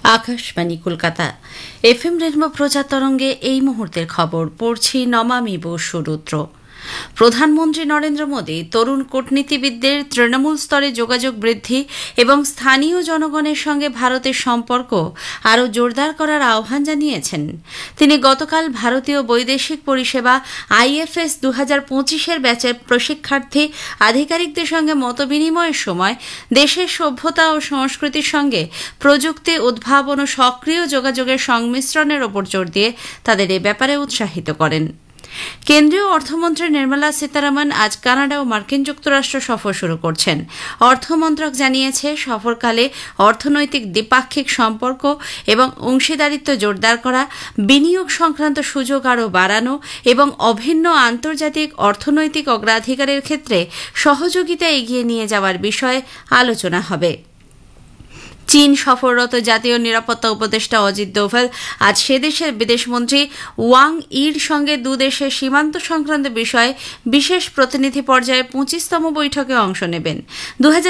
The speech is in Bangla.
আকাশবাণী কলকাতা এফএম রেনবো প্রচার তরঙ্গে এই মুহূর্তের খবর পড়ছি নমামি বসুরুদ্র। প্রধানমন্ত্রী নরেন্দ্র মোদী তরুণ কূটনীতিবিদদের তৃণমূল স্তরে যোগাযোগ বৃদ্ধি এবং স্থানীয় জনগণের সঙ্গে ভারতের সম্পর্ক আরও জোরদার করার আহ্বান জানিয়েছেন। তিনি গতকাল ভারতীয় বৈদেশিক পরিষেবা IFS 2025-এর ব্যাচের প্রশিক্ষার্থী আধিকারিকদের সঙ্গে মতবিনিময়ের সময় দেশের সভ্যতা ও সংস্কৃতির সঙ্গে প্রযুক্তি উদ্ভাবন ও সক্রিয় যোগাযোগের সংমিশ্রণের ওপর জোর দিয়ে তাদের এ ব্যাপারে উৎসাহিত করেন। কেন্দ্রীয় অর্থমন্ত্রী নির্মলা সীতারামন আজ কানাডা ও মার্কিন যুক্তরাষ্ট্র সফর শুরু করছেন। অর্থমন্ত্রক জানিয়েছে, সফরকালে অর্থনৈতিক দ্বিপাক্ষিক সম্পর্ক এবং অংশীদারিত্ব জোরদার করা, বিনিয়োগ সংক্রান্ত সুযোগ আরও বাড়ানো এবং অভিন্ন আন্তর্জাতিক অর্থনৈতিক অগ্রাধিকারের ক্ষেত্রে সহযোগিতা এগিয়ে নিয়ে যাওয়ার বিষয়ে আলোচনা হবে। চীন সফররত জাতীয় নিরাপত্তা উপদেষ্টা অজিত দোভাল আজ সে দেশের বিদেশমন্ত্রী ওয়াং ইর সঙ্গে দুদেশের সীমান্ত সংক্রান্ত বিষয়ে বিশেষ প্রতিনিধি পর্যায়ে 25তম বৈঠকে অংশ নেবেন।